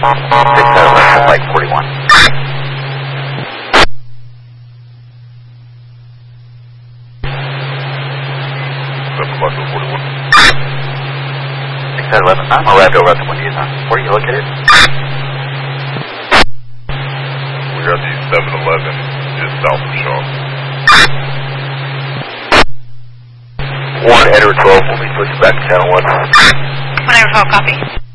611, Flight 41. I'm arrived over at the Windy. Where are you located? We're at the 711, just south of Shaw. 1, Edward 12, we'll be pushing back to channel 1. 1, Edward 12, copy.